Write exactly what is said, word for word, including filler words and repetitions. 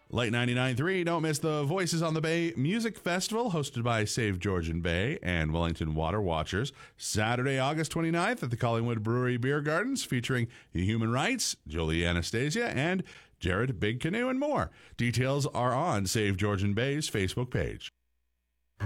Late ninety-nine point three, don't miss the Voices on the Bay Music Festival hosted by Save Georgian Bay and Wellington Water Watchers. Saturday, August twenty-ninth at the Collingwood Brewery Beer Gardens featuring Human Rights, Jolie Anastasia, and Jared Big Canoe and more. Details are on Save Georgian Bay's Facebook page.